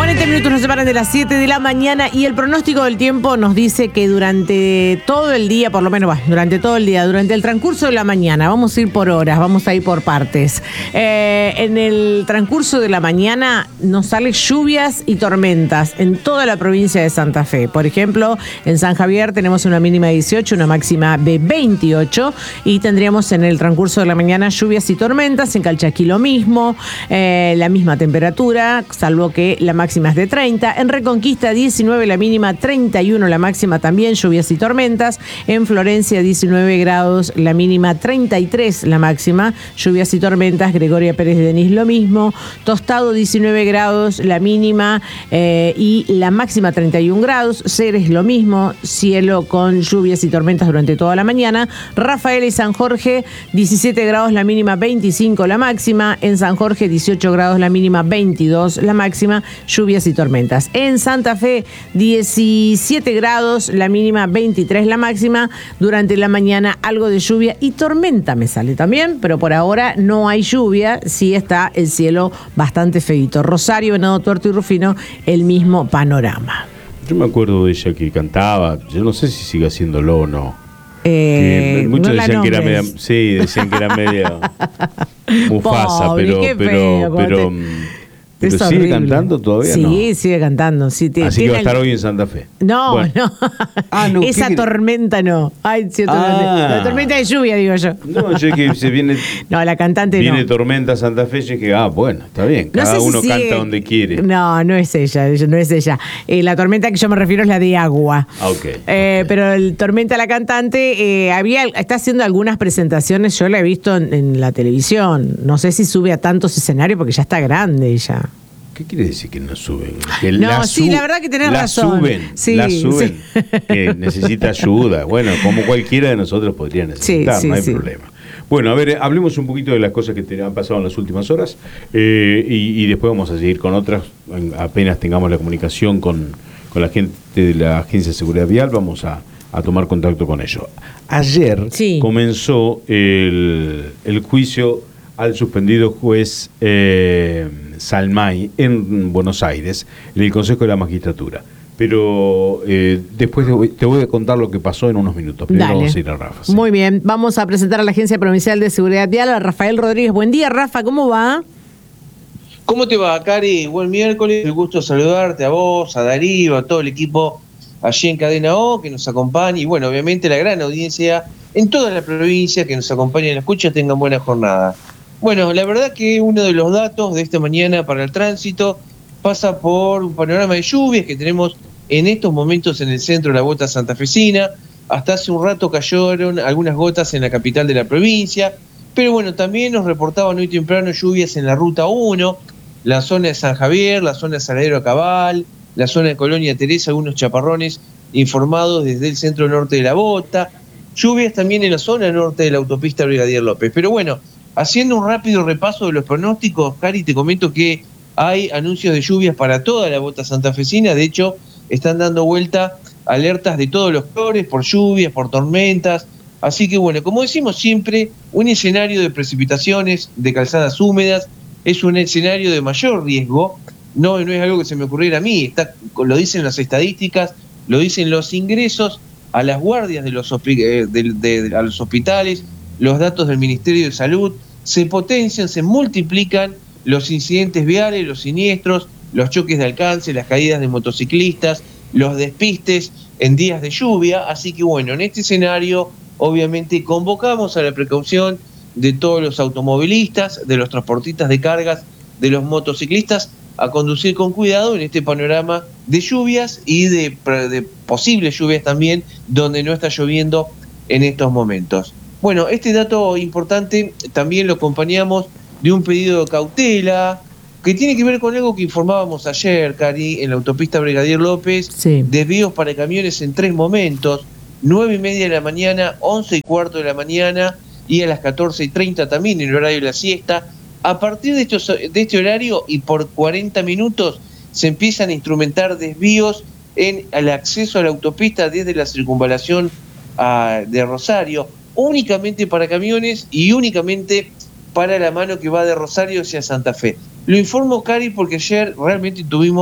40 minutos nos separan de las 7 de la mañana y el pronóstico del tiempo nos dice que durante todo el día, por lo menos durante todo el día, durante el transcurso de la mañana, vamos a ir por horas, vamos a ir por partes. En el transcurso de la mañana nos salen lluvias y tormentas en toda la provincia de Santa Fe. Por ejemplo, en San Javier tenemos una mínima de 18, una máxima de 28 y tendríamos en el transcurso de la mañana lluvias y tormentas. En Calchaquí lo mismo, la misma temperatura, salvo que la máxima es de 30. En Reconquista 19 la mínima, 31 la máxima también, lluvias y tormentas. En Florencia 19 grados la mínima, 33 la máxima, lluvias y tormentas. Gregoria Pérez de Denis lo mismo. Tostado 19 grados la mínima y la máxima 31 grados. Ceres lo mismo, cielo con lluvias y tormentas durante toda la mañana. Rafaela y San Jorge 17 grados la mínima, 25 la máxima. En San Jorge 18 grados la mínima, 22 la máxima, lluvias y tormentas. En Santa Fe 17 grados la mínima, 23 la máxima. Durante la mañana algo de lluvia y tormenta me sale también, pero por ahora no hay lluvia, sí está el cielo bastante feito. Rosario, Venado Tuerto y Rufino, el mismo panorama. Yo me acuerdo de ella que cantaba, yo no sé si sigue haciéndolo o no. Muchos no decían que era media, sí, decían que era media Mufasa, pobre, pero sigue cantando todavía, sí, ¿no? Sí, sigue cantando. Sí, así que va a estar hoy en Santa Fe. No, bueno. No. Esa tormenta no. Ay, sí, la tormenta de lluvia, digo yo. No, yo que se viene. No, la cantante viene no. Tormenta a Santa Fe, y que, bueno, está bien. Cada uno canta donde quiere. No, no es ella, no es ella. La tormenta que yo me refiero es la de agua. Okay. Pero el Tormenta, la cantante, está haciendo algunas presentaciones, yo la he visto en la televisión. No sé si sube a tantos escenarios porque ya está grande ella. ¿Qué quiere decir que no suben? Que la verdad que tenés razón. La suben, que necesita ayuda. Bueno, como cualquiera de nosotros podría necesitar, no hay problema. Bueno, a ver, hablemos un poquito de las cosas que te han pasado en las últimas horas y después vamos a seguir con otras. Apenas tengamos la comunicación con la gente de la Agencia de Seguridad Vial, vamos a tomar contacto con ellos. Ayer comenzó el juicio al suspendido juez Salmay en Buenos Aires, en el Consejo de la Magistratura. Pero después te voy a contar lo que pasó en unos minutos. Primero vamos a ir a Rafa. ¿Sí? Muy bien, vamos a presentar a la Agencia Provincial de Seguridad Vial, a Rafael Rodríguez. Buen día, Rafa, ¿cómo va? ¿Cómo te va, Cari? Buen miércoles, un gusto saludarte a vos, a Darío, a todo el equipo allí en Cadena O, que nos acompaña, y bueno, obviamente la gran audiencia en toda la provincia que nos acompaña y la escucha, tengan buena jornada. Bueno, la verdad que uno de los datos de esta mañana para el tránsito pasa por un panorama de lluvias que tenemos en estos momentos en el centro de la bota santafesina. Hasta hace un rato cayeron algunas gotas en la capital de la provincia, pero bueno, también nos reportaban hoy temprano lluvias en la Ruta 1, la zona de San Javier, la zona de Saladero Cabal, la zona de Colonia Teresa, algunos chaparrones informados desde el centro norte de la bota, lluvias también en la zona norte de la autopista Brigadier López. Pero bueno, haciendo un rápido repaso de los pronósticos, Cari, te comento que hay anuncios de lluvias para toda la bota santafesina. De hecho, están dando vuelta alertas de todos los colores por lluvias, por tormentas. Así que bueno, como decimos siempre, un escenario de precipitaciones, de calzadas húmedas, es un escenario de mayor riesgo. No es algo que se me ocurriera a mí, lo dicen las estadísticas, lo dicen los ingresos a las guardias de los a los hospitales, los datos del Ministerio de Salud. Se potencian, se multiplican los incidentes viales, los siniestros, los choques de alcance, las caídas de motociclistas, los despistes en días de lluvia. Así que bueno, en este escenario obviamente convocamos a la precaución de todos los automovilistas, de los transportistas de cargas, de los motociclistas, a conducir con cuidado en este panorama de lluvias y de posibles lluvias también, donde no está lloviendo en estos momentos. Bueno, este dato importante también lo acompañamos de un pedido de cautela que tiene que ver con algo que informábamos ayer, Cari, en la autopista Brigadier López. Desvíos para camiones en 3 momentos, 9:30 de la mañana, 11:15 de la mañana y a las 14:30 también en el horario de la siesta. A partir de este horario y por 40 minutos se empiezan a instrumentar desvíos en el acceso a la autopista desde la circunvalación de Rosario, únicamente para camiones y únicamente para la mano que va de Rosario hacia Santa Fe. Lo informo, Cari, porque ayer realmente tuvimos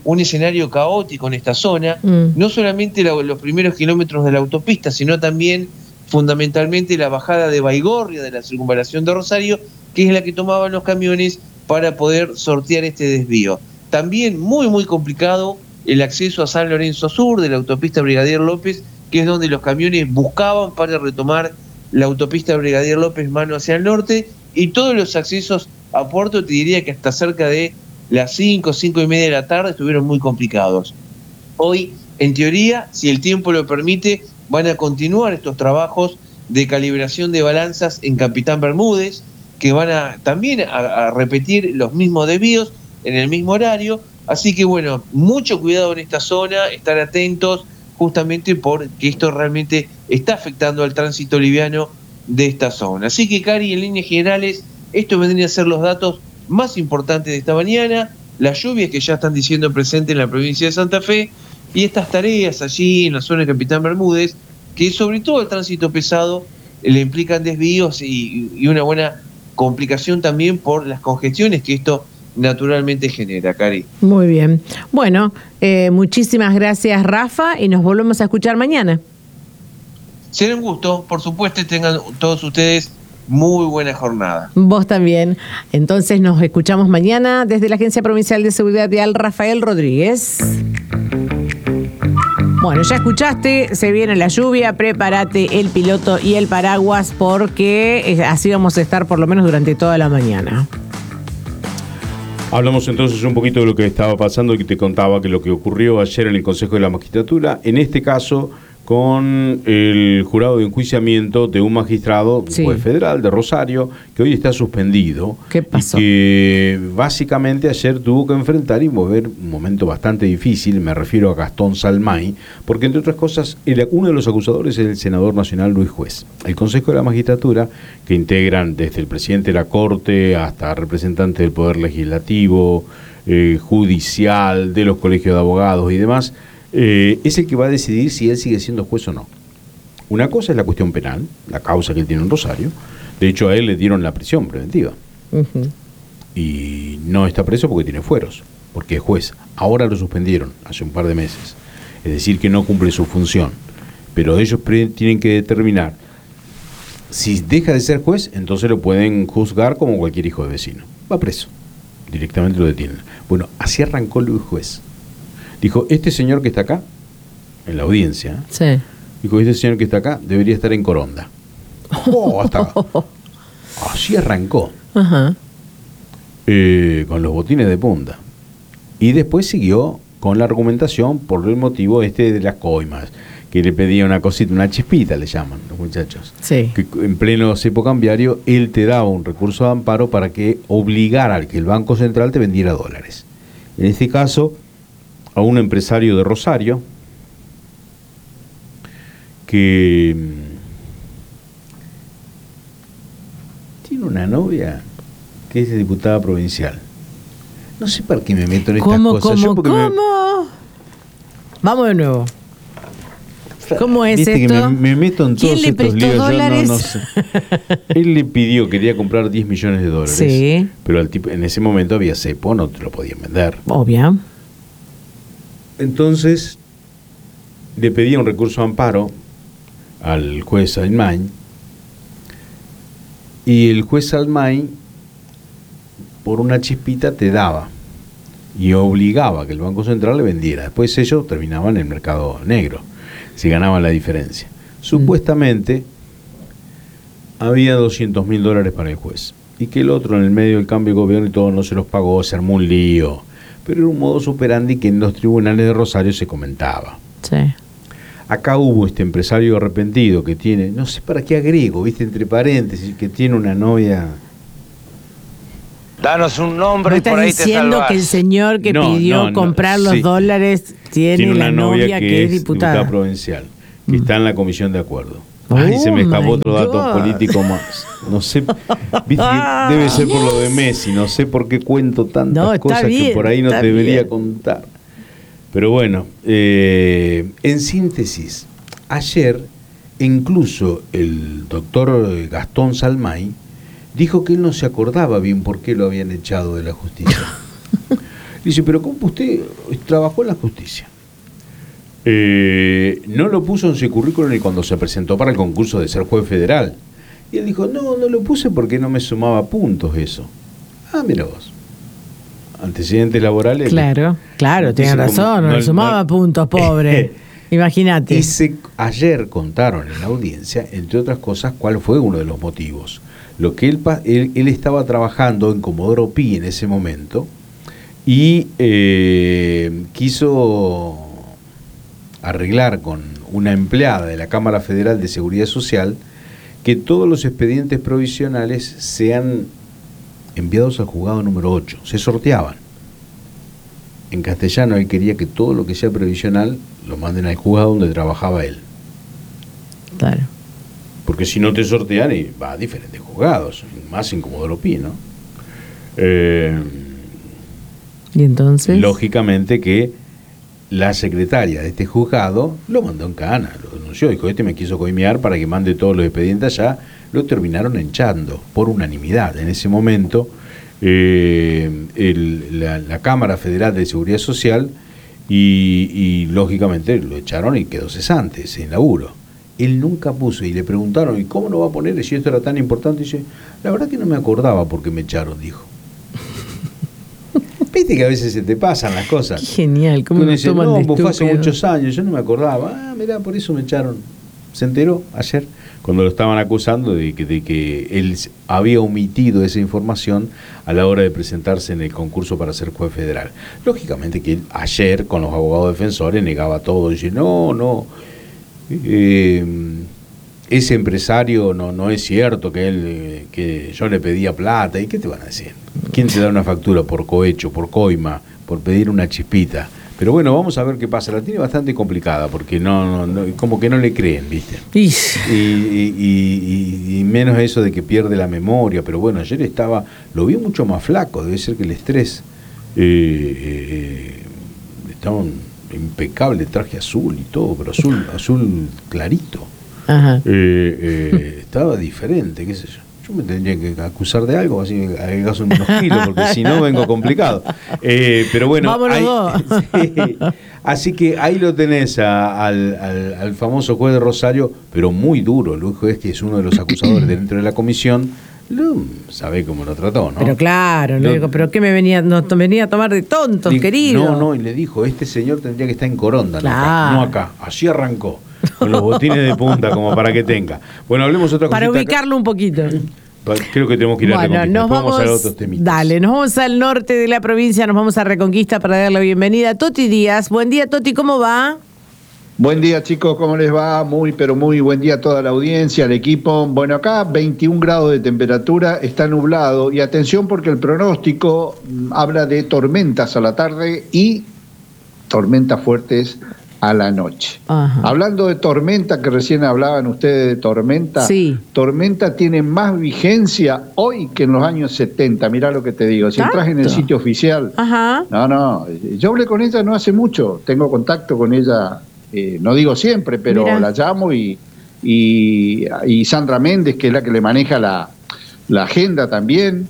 un escenario caótico en esta zona, no solamente los primeros kilómetros de la autopista, sino también fundamentalmente la bajada de Baigorria, de la circunvalación de Rosario, que es la que tomaban los camiones para poder sortear este desvío. También muy, muy complicado el acceso a San Lorenzo Sur de la autopista Brigadier López, que es donde los camiones buscaban para retomar la autopista Brigadier López mano hacia el norte, y todos los accesos a Puerto, te diría que hasta cerca de las 5:30 de la tarde estuvieron muy complicados. Hoy, en teoría, si el tiempo lo permite, van a continuar estos trabajos de calibración de balanzas en Capitán Bermúdez, que van a también a repetir los mismos desvíos en el mismo horario. Así que bueno, mucho cuidado en esta zona, estar atentos justamente porque esto realmente está afectando al tránsito liviano de esta zona. Así que, Cari, en líneas generales, estos vendrían a ser los datos más importantes de esta mañana, las lluvias que ya están diciendo presentes en la provincia de Santa Fe, y estas tareas allí en la zona de Capitán Bermúdez, que sobre todo el tránsito pesado le implican desvíos y una buena complicación también por las congestiones que esto naturalmente genera, Cari. Muy bien. Bueno, muchísimas gracias, Rafa, y nos volvemos a escuchar mañana. Será un gusto, por supuesto, tengan todos ustedes muy buena jornada. Vos también. Entonces nos escuchamos mañana desde la Agencia Provincial de Seguridad Vial, Rafael Rodríguez. Bueno, ya escuchaste, se viene la lluvia, prepárate el piloto y el paraguas porque así vamos a estar por lo menos durante toda la mañana. Hablamos entonces un poquito de lo que estaba pasando y que te contaba que lo que ocurrió ayer en el Consejo de la Magistratura, en este caso con el jurado de enjuiciamiento de un magistrado, sí, juez federal de Rosario, que hoy está suspendido. ¿Qué pasó? Y que básicamente ayer tuvo que enfrentar y mover un momento bastante difícil, me refiero a Gastón Salmay, porque entre otras cosas, uno de los acusadores es el senador nacional Luis Juez. El Consejo de la Magistratura, que integran desde el presidente de la Corte hasta representantes del Poder Legislativo, judicial, de los colegios de abogados y demás, es el que va a decidir si él sigue siendo juez o no. Una cosa es la cuestión penal, la causa que él tiene en Rosario. De hecho, a él le dieron la prisión preventiva. Uh-huh. Y no está preso porque tiene fueros, porque es juez. Ahora lo suspendieron hace un par de meses. Es decir, que no cumple su función. Pero ellos tienen que determinar si deja de ser juez, entonces lo pueden juzgar como cualquier hijo de vecino. Va preso. Directamente lo detienen. Bueno, así arrancó Luis Juez. Dijo, este señor que está acá, en la audiencia, sí, dijo, este señor que está acá debería estar en Coronda. Oh, hasta así arrancó. Uh-huh. Con los botines de punta. Y después siguió con la argumentación por el motivo de las coimas, que le pedía una cosita, una chispita le llaman los muchachos. Sí. Que en pleno cepo cambiario, él te daba un recurso de amparo para que obligara al que el Banco Central te vendiera dólares. En este caso, a un empresario de Rosario que tiene una novia que es diputada provincial. No sé para qué me meto en estas cosas. ¿Cómo? Vamos de nuevo. ¿Cómo es viste esto? Que me meto en todos estos líos. ¿Dólares? Yo no sé. Él le pidió, quería comprar 10 millones de dólares. Sí. Pero al tipo, en ese momento había cepo, no te lo podían vender. Obvio. Entonces le pedía un recurso de amparo al juez Salmay, y el juez Salmay por una chispita te daba y obligaba a que el Banco Central le vendiera. Después ellos terminaban en el mercado negro, se ganaban la diferencia. Supuestamente había $200.000 para el juez y que el otro en el medio del cambio de gobierno y todo no se los pagó, se armó un lío. Pero era un modus operandi que en los tribunales de Rosario se comentaba. Sí. Acá hubo este empresario arrepentido que tiene, no sé para qué agrego, viste, entre paréntesis, que tiene una novia. Danos un nombre y ¿estás por ahí te diciendo salvás? que el señor que pidió comprar los dólares tiene una la novia que es diputada provincial, que está en la comisión de acuerdo? Ay, se me escapó otro dato político más. No sé, viste que debe ser por lo de Messi, no sé por qué cuento tantas cosas que por ahí no te debería contar. Pero bueno, en síntesis, ayer incluso el doctor Gastón Salmay dijo que él no se acordaba bien por qué lo habían echado de la justicia. Dice, pero ¿cómo usted trabajó en la justicia? No lo puso en su currículum ni cuando se presentó para el concurso de ser juez federal. Y él dijo, no lo puse porque no me sumaba puntos eso. Ah, mira vos. Antecedentes laborales. Claro, tiene razón, no le sumaba puntos, pobre. Imagínate. Ayer contaron en la audiencia, entre otras cosas, cuál fue uno de los motivos. Lo que él estaba trabajando en Comodoro Pi en ese momento y quiso arreglar con una empleada de la Cámara Federal de Seguridad Social que todos los expedientes provisionales sean enviados al juzgado número 8, se sorteaban. En castellano él quería que todo lo que sea provisional lo manden al juzgado donde trabajaba él. Claro. Porque si no te sortean, y va a diferentes juzgados, más en Comodoro Pi, ¿no? Y entonces, lógicamente que la secretaria de este juzgado lo mandó en cana, lo denunció, dijo, me quiso coimear para que mande todos los expedientes allá, lo terminaron echando por unanimidad. En ese momento, la Cámara Federal de Seguridad Social y lógicamente lo echaron y quedó cesante, sin laburo. Él nunca puso, y le preguntaron, ¿y cómo no va a poner si esto era tan importante? Y dice, la verdad que no me acordaba porque me echaron, dijo. Viste que a veces se te pasan las cosas. Qué genial, ¿cómo me toman de pues fue hace estúpido? muchos años, yo no me acordaba. Ah, mirá, por eso me echaron. Se enteró ayer, cuando lo estaban acusando de que él había omitido esa información a la hora de presentarse en el concurso para ser juez federal. Lógicamente que él ayer, con los abogados defensores, negaba todo. Dice, no, ese empresario no es cierto que yo le pedía plata. ¿Y qué te van a decir? ¿Quién te da una factura por cohecho, por coima, por pedir una chispita? Pero bueno, vamos a ver qué pasa. La tiene bastante complicada porque no como que no le creen, ¿viste? Y menos eso de que pierde la memoria. Pero bueno, ayer lo vi mucho más flaco. Debe ser que el estrés estaba impecable, traje azul y todo, pero azul clarito. Ajá. Estaba diferente, qué sé yo. Yo me tendría que acusar de algo, así agregas unos kilos, porque si no vengo complicado. Pero bueno, sí, así que ahí lo tenés al famoso juez de Rosario, pero muy duro. El juez, que es uno de los acusadores dentro de la comisión, sabe cómo lo trató, ¿no? Pero claro, le digo, ¿pero qué me venía a tomar de tontos, querido? No, y le dijo, este señor tendría que estar en Coronda, claro. no acá. Así arrancó. Con los botines de punta, como para que tenga. Bueno, hablemos otra cosita. Para ubicarlo un poquito. Creo que tenemos que ir a Reconquista. Nos vamos a otros temitas. Dale, nos vamos al norte de la provincia, nos vamos a Reconquista para darle la bienvenida a Toti Díaz. Buen día, Toti, ¿cómo va? Buen día, chicos, ¿cómo les va? Pero muy buen día a toda la audiencia, al equipo. Bueno, acá 21 grados de temperatura, está nublado. Y atención porque el pronóstico habla de tormentas a la tarde y tormentas fuertes a la noche. Ajá. Hablando de tormenta, que recién hablaban ustedes de tormenta, sí. Tormenta tiene más vigencia hoy que en los años 70, mirá lo que te digo, si entras en el sitio oficial, Ajá. yo hablé con ella no hace mucho, tengo contacto con ella, no digo siempre, pero mirá. La llamo y Sandra Méndez, que es la que le maneja la agenda también,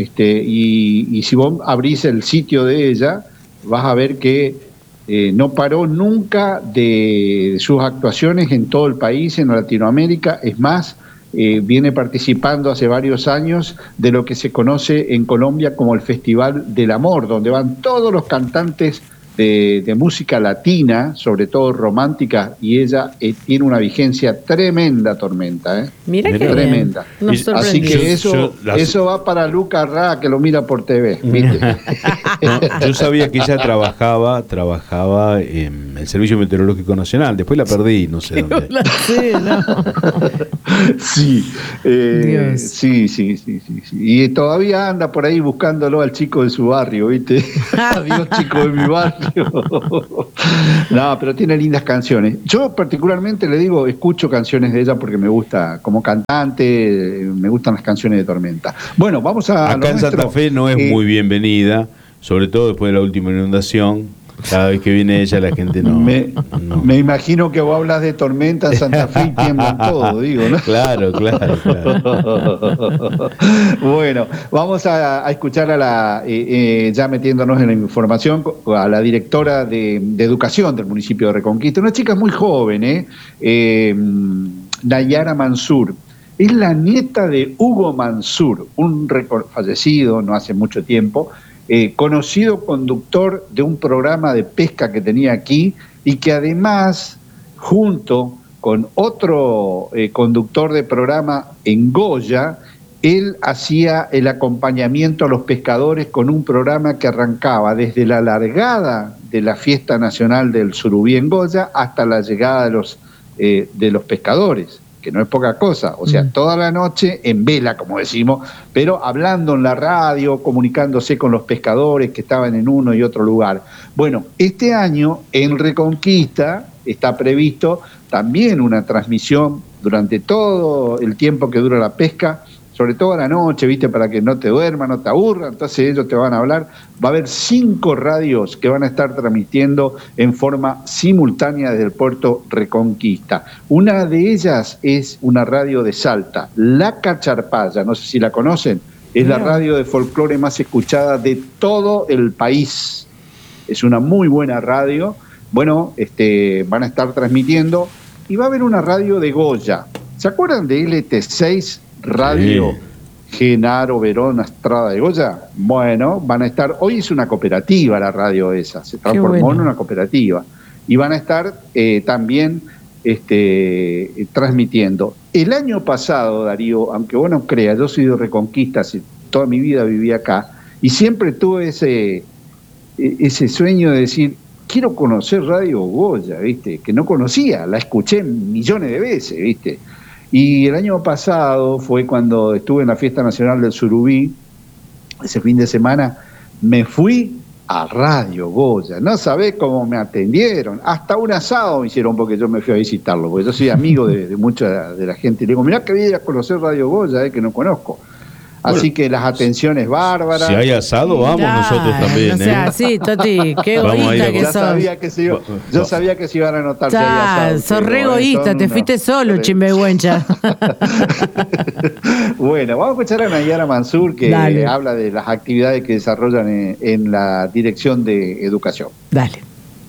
y si vos abrís el sitio de ella, vas a ver que no paró nunca de sus actuaciones en todo el país, en Latinoamérica. Es más, viene participando hace varios años de lo que se conoce en Colombia como el Festival del Amor, donde van todos los cantantes de música latina, sobre todo romántica, y ella tiene una vigencia tremenda, Tormenta. Mira que tremenda. Así que eso va para Luca Ra, que lo mira por TV. ¿Viste? Yo sabía que ella trabajaba en el Servicio Meteorológico Nacional, después la perdí, no sé dónde. Sí, sí. Y todavía anda por ahí buscándolo al chico de su barrio, ¿viste? Adiós, chico de mi barrio. No, pero tiene lindas canciones. Yo particularmente le digo, escucho canciones de ella porque me gusta como cantante, me gustan las canciones de Tormenta. Bueno, vamos a... Acá en Santa Fe no es muy bienvenida, sobre todo después de la última inundación. Cada vez que viene ella la gente no. Me imagino que vos hablas de tormenta en Santa Fe y tiemblan todo, digo, ¿no? Claro. Bueno, vamos a escuchar a la, ya metiéndonos en la información, a la directora de Educación del municipio de Reconquista, una chica muy joven, Nayara Mansur. Es la nieta de Hugo Mansur, un fallecido no hace mucho tiempo, conocido conductor de un programa de pesca que tenía aquí y que además, junto con otro conductor de programa en Goya, él hacía el acompañamiento a los pescadores con un programa que arrancaba desde la largada de la Fiesta Nacional del Surubí en Goya hasta la llegada de los pescadores, que no es poca cosa, o sea, toda la noche en vela, como decimos, pero hablando en la radio, comunicándose con los pescadores que estaban en uno y otro lugar. Bueno, este año en Reconquista está previsto también una transmisión durante todo el tiempo que dura la pesca, sobre todo a la noche, ¿viste? Para que no te duermas, no te aburras, entonces ellos te van a hablar. Va a haber 5 radios que van a estar transmitiendo en forma simultánea desde el puerto Reconquista. Una de ellas es una radio de Salta, La Cacharpaya, no sé si la conocen, es la radio de folclore más escuchada de todo el país. Es una muy buena radio. Bueno, van a estar transmitiendo y va a haber una radio de Goya. ¿Se acuerdan de LT6? Radio Genaro Verón Estrada de Goya? Bueno, van a estar, hoy es una cooperativa la radio esa, se transformó en una cooperativa, y van a estar también transmitiendo. El año pasado, Darío, aunque vos no creas, yo soy de Reconquista, toda mi vida viví acá, y siempre tuve ese sueño de decir, quiero conocer Radio Goya, ¿viste? Que no conocía, la escuché millones de veces, ¿viste? Y el año pasado fue cuando estuve en la Fiesta Nacional del Surubí, ese fin de semana, me fui a Radio Goya. No sabés cómo me atendieron. Hasta un asado me hicieron porque yo me fui a visitarlo, porque yo soy amigo de mucha de la gente. Y le digo, mirá que voy a conocer Radio Goya, que no conozco. Así que las atenciones bárbaras. Si hay asado, vamos nosotros también. O sea, sí, Toti, qué egoísta que sos. Yo sabía que se iban a notar que hay asado. Sos re egoísta, te fuiste solo, chimbehuencha. Bueno, vamos a escuchar a Nayara Mansur, que habla de las actividades que desarrollan en la Dirección de Educación. Dale.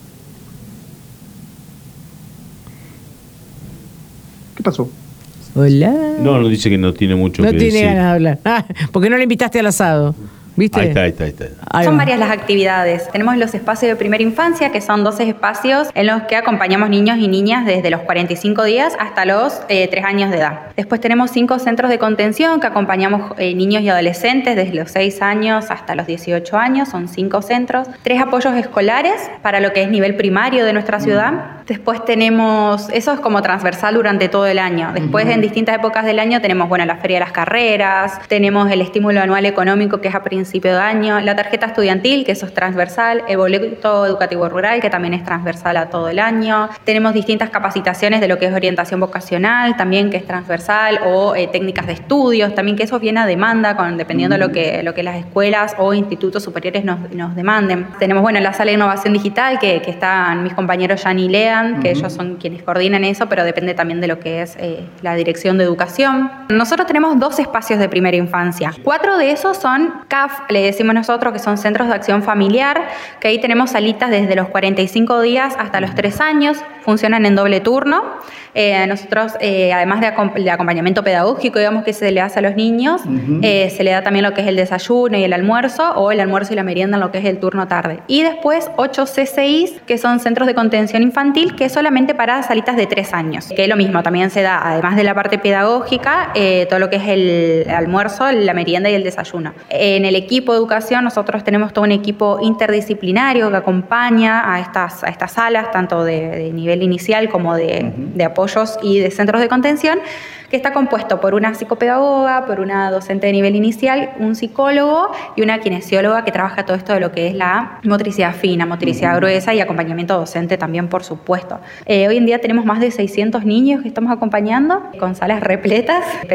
¿Qué pasó? Hola. No, dice que no tiene mucho que decir. No tiene ganas de hablar. Porque no le invitaste al asado. ¿Viste? Ahí está. Son varias las actividades. Tenemos los espacios de primera infancia, que son 12 espacios en los que acompañamos niños y niñas desde los 45 días hasta los 3 años de edad. Después tenemos 5 centros de contención que acompañamos niños y adolescentes desde los 6 años hasta los 18 años. Son 5 centros. 3 apoyos escolares para lo que es nivel primario de nuestra ciudad. Después tenemos, eso es como transversal durante todo el año. Después en distintas épocas del año tenemos, la Feria de las Carreras, tenemos el estímulo anual económico que es a principio de año, la tarjeta estudiantil, que eso es transversal, el boleto educativo rural, que también es transversal a todo el año. Tenemos distintas capacitaciones de lo que es orientación vocacional, también que es transversal, o técnicas de estudios, también que eso viene a demanda, dependiendo de lo que las escuelas o institutos superiores nos demanden. Tenemos, la sala de innovación digital, que están mis compañeros Jan y Lean, que ellos son quienes coordinan eso, pero depende también de lo que es la Dirección de Educación. Nosotros tenemos 2 espacios de primera infancia. 4 de esos son CAF, le decimos nosotros, que son centros de acción familiar, que ahí tenemos salitas desde los 45 días hasta los 3 años, funcionan en doble turno. Nosotros, además de acompañamiento pedagógico, digamos, que se le hace a los niños, se le da también lo que es el desayuno y el almuerzo, o el almuerzo y la merienda en lo que es el turno tarde. Y después 8 CCIs, que son centros de contención infantil, que es solamente para salitas de 3 años. Que es lo mismo, también se da, además de la parte pedagógica, todo lo que es el almuerzo, la merienda y el desayuno. En el equipo de educación, nosotros tenemos todo un equipo interdisciplinario que acompaña a estas salas, tanto de nivel inicial como de apoyos y de centros de contención, que está compuesto por una psicopedagoga, por una docente de nivel inicial, un psicólogo y una kinesióloga que trabaja todo esto de lo que es la motricidad fina, motricidad gruesa y acompañamiento docente también, por supuesto. Hoy en día tenemos más de 600 niños que estamos acompañando, con salas repletas.